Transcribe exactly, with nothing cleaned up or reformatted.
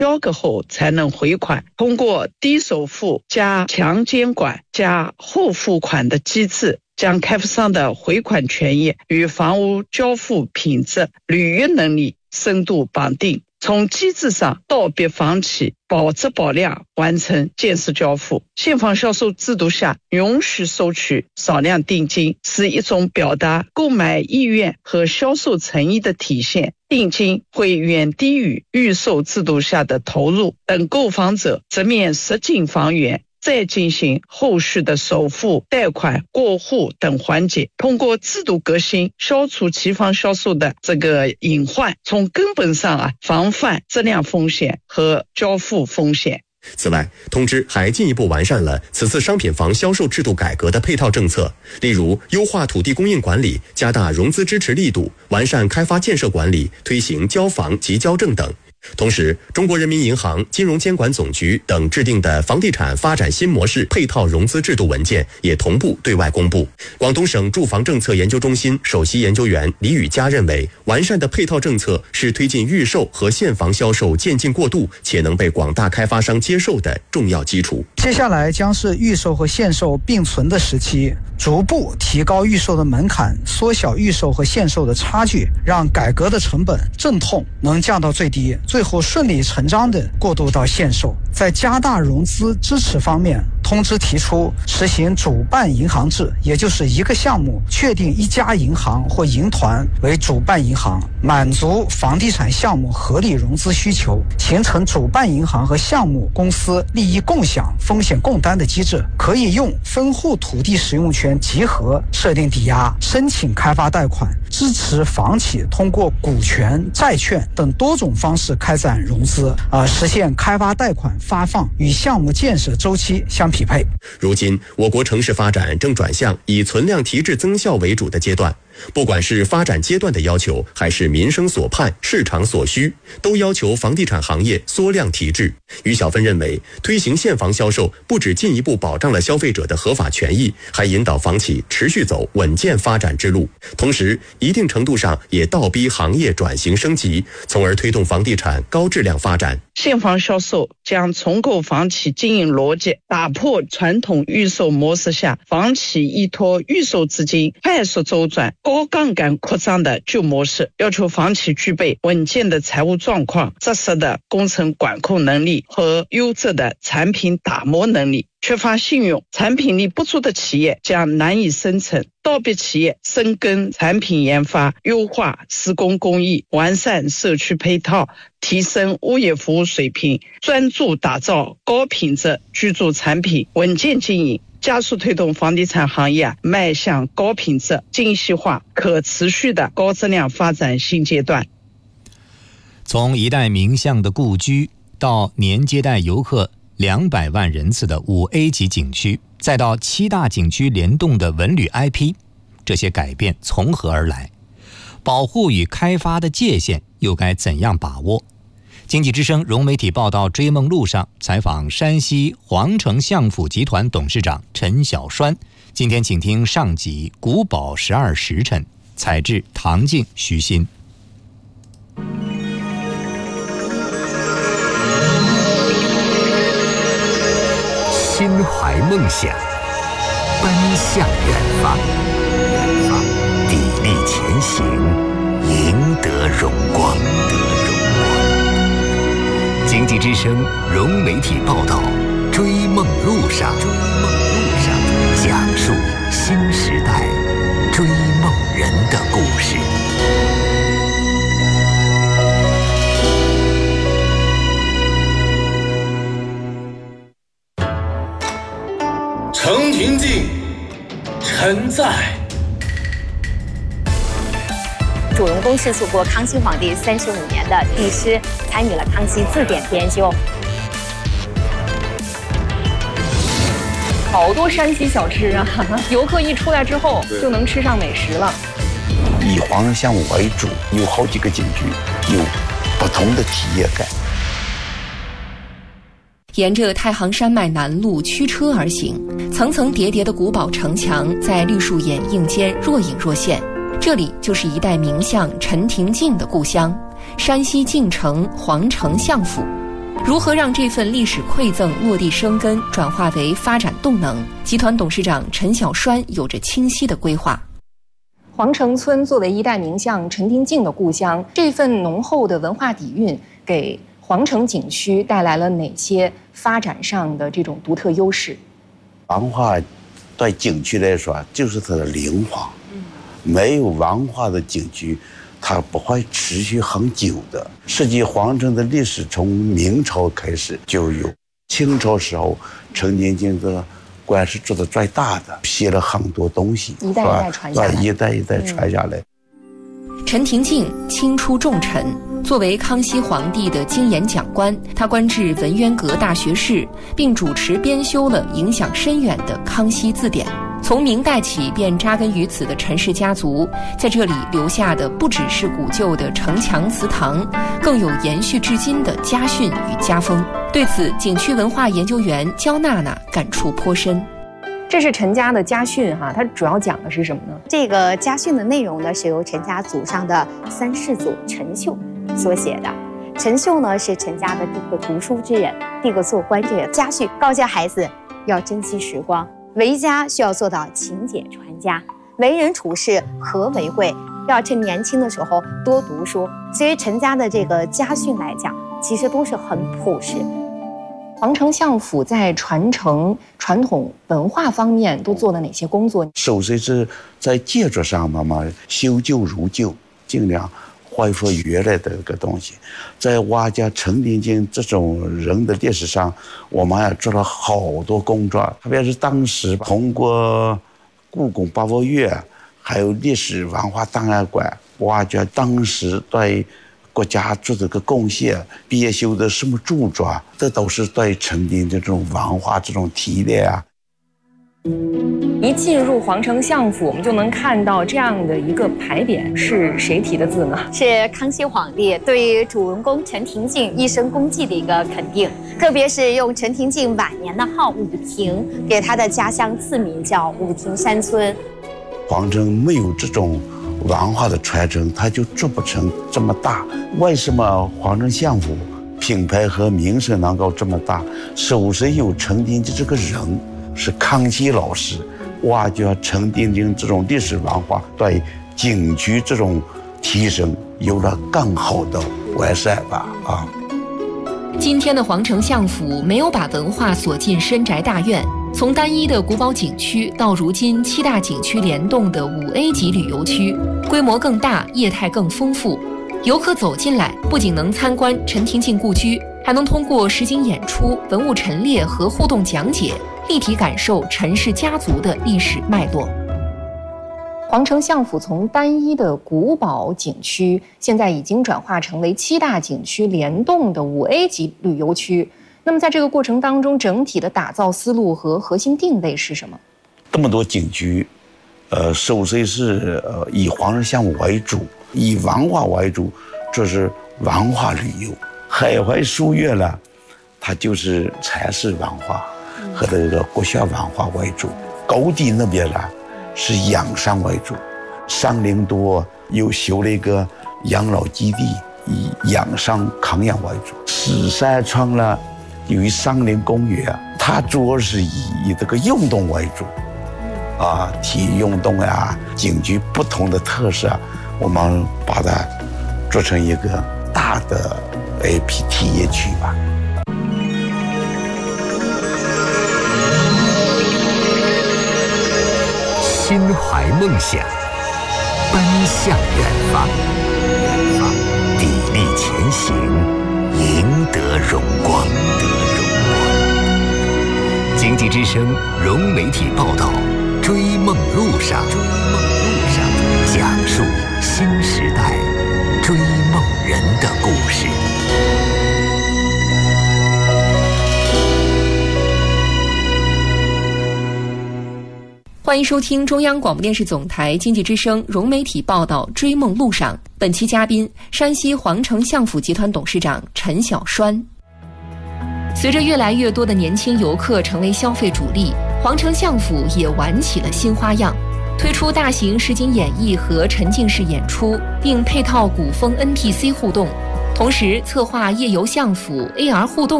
标个后才能回款。通过低首付加强监管加后付款的机制，将开发商的回款权益与房屋交付品质、履约能力深度绑定，从机制上倒逼房企保质保量完成建设交付。现房销售制度下允许收取少量定金，是一种表达购买意愿和销售诚意的体现。定金会远低于预售制度下的投入，等购房者直面实景房源，再进行后续的首付、贷款、过户等环节。通过制度革新，消除期房销售的这个隐患，从根本上啊防范质量风险和交付风险。 此外，通知还进一步完善了此次商品房销售制度改革的配套政策，例如优化土地供应管理，加大融资支持力度，完善开发建设管理，推行交房及交证等。同时，中国人民银行、金融监管总局等制定的房地产发展新模式配套融资制度文件也同步对外公布。广东省住房政策研究中心首席研究员李宇佳认为，完善的配套政策是推进预售和现房销售渐进过渡且能被广大开发商接受的重要基础。 接下来将是预售和现售并存的时期，逐步提高预售的门槛，缩小预售和现售的差距，让改革的成本阵痛能降到最低，最后顺理成章地过渡到现售。在加大融资支持方面，通知提出实行主办银行制，也就是一个项目确定一家银行或银团为主办银行，满足房地产项目合理融资需求，形成主办银行和项目公司利益共享、风险共担的机制，可以用分户土地使用权集合设定抵押、申请开发贷款，支持房企通过股权、债券等多种方式开展融资，啊，实现开发贷款发放与项目建设周期相匹配。 如今，我国城市发展正转向以存量提质增效为主的阶段。不管是发展阶段的要求，还是民生所盼、市场所需，都要求房地产行业缩量提质。于小芬认为，推行现房销售不只进一步保障了消费者的合法权益，还引导房企持续走稳健发展之路，同时一定程度上也倒逼行业转型升级，从而推动房地产高质量发展。 现房销售将重构房企经营逻辑，打破传统预售模式下房企依托预售资金快速周转、高杠杆扩张的旧模式，要求房企具备稳健的财务状况、扎实的工程管控能力和优质的产品打磨能力。缺乏信用、产品力不足的企业将难以生存，倒逼企业深耕产品研发，优化施工工艺，完善社区配套，提升物业服务水平，专注打造高品质居住产品，稳健经营，加速推动房地产行业迈向高品质、精细化、可持续的高质量发展新阶段。 从一代名相的故居，到年接待游客两百万人次的五 A 级景区，再到七大景区联动的文旅 I P， 这些改变从何而来？保护与开发的界限又该怎样把握？经济之声融媒体报道追梦路上采访山西皇城相府集团董事长陈小栓。今天请听上集古堡十二时辰，采制唐静、徐鑫。 心怀梦想，奔向远方，远方砥砺前行，赢得荣光。经济之声融媒体报道，追梦路上，追梦路上，讲述新时代追梦人的故事。 陈廷敬，陈在。 主人公是祖国康熙皇帝三十五年的帝师，参与了康熙字典编修。 好多山西小吃啊，游客一出来之后就能吃上美食了。 以皇城项目为主，有好几个景区，有不同的体验感。 沿着太行山脉南路驱车而行，层层叠叠的古堡城墙在绿树掩映间若隐若现。这里就是一代名相陈廷敬的故乡，山西晋城皇城相府。 如何让这份历史馈赠落地生根，转化为发展动能？集团董事长陈小栓有着清晰的规划。 皇城村作为一代名将陈廷敬的故乡，这份浓厚的文化底蕴给皇城景区带来了哪些发展上的这种独特优势？ 文化对景区来说就是它的灵魂，没有文化的景区它不会持续很久的。实际皇城的历史从明朝开始就有，清朝时候陈廷敬的官是做的最大的，写了很多东西， 一代一代传下来， 一代一代传下来。 嗯、陈廷敬清初重臣，作为康熙皇帝的精研讲官，他官至文渊阁大学士，并主持编修了影响深远的《康熙字典》。从明代起便扎根于此的陈氏家族，在这里留下的不只是古旧的城墙祠堂，更有延续至今的家训与家风。对此，景区文化研究员焦娜娜感触颇深。 这是陈家的家训哈，它主要讲的是什么呢？ 这个家训的内容呢，是由陈家祖上的三世祖陈秀所写的。陈秀呢是陈家的第一个读书之人，第一个做官之人。家训告诫孩子要珍惜时光，为家需要做到勤俭传家，为人处事和为贵，要趁年轻的时候多读书。所以陈家的这个家训来讲，其实都是很朴实。 皇城相府在传承传统文化方面都做了哪些工作？ 首先是在建筑上慢慢修旧如旧，尽量恢复原来的一个东西。在挖掘陈廷敬这种人的历史上，我们也做了好多工作，特别是当时通过故宫博物院还有历史文化档案馆挖掘当时对国家做这个贡献，编修的什么著作，这都是对陈廷这种文化这种提炼啊。 一进入皇城相府，我们就能看到这样的一个牌匾，是谁题的字呢？ 是康熙皇帝对于主人公陈廷敬一生功绩的一个肯定，特别是用陈廷敬晚年的号武亭，给他的家乡赐名叫武亭山村。 皇城没有这种文化的传承，它就做不成这么大。为什么皇城相府品牌和名声能够这么大？首先有陈廷敬这个人，是康熙老师挖掘陈廷敬这种历史文化，对景区这种提升有了更好的完善吧啊。 今天的皇城相府没有把文化锁进深宅大院，从单一的古堡景区到如今七大景区联动的五 A 级旅游区，规模更大，业态更丰富。游客走进来，不仅能参观陈廷敬故居，还能通过实景演出、文物陈列和互动讲解，立体感受陈氏家族的历史脉络。 皇城相府从单一的古堡景区，现在已经转化成为七大景区联动的五 A 级旅游区。那么在这个过程当中，整体的打造思路和核心定位是什么？ 这么多景区，呃，首先是呃以皇城相府为主，以文化为主，这是文化旅游。海怀书院呢，它就是禅式文化和这个国学文化为主。高地那边呢，是养生为主，山林多，又修了一个养老基地，以养生康养为主。石山村呢，有一山林公园，它主要是以以这个运动为主，啊，体育运动呀，景区不同的特色，我们把它做成一个大的 A P 体验区吧。 心怀梦想，奔向远方，远方砥砺前行，赢得荣光。经济之声融媒体报道，追梦路上，追梦路上，讲述新时代追梦人的故事。 欢迎收听中央广播电视总台经济之声融媒体报道《追梦路上》，本期嘉宾山西皇城相府集团董事长陈小栓。随着越来越多的年轻游客成为消费主力，皇城相府也玩起了新花样，推出大型实景演绎和沉浸式演出，并配套古风 N P C 互动， 同时策划夜游相府 A R 互动